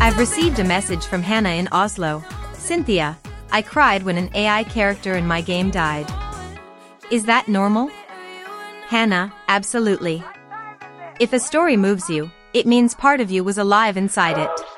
I've received a message from Hannah in Oslo. Cynthia, I cried when an AI character in my game died. Is that normal? Hannah, absolutely. If a story moves you, it means part of you was alive inside it.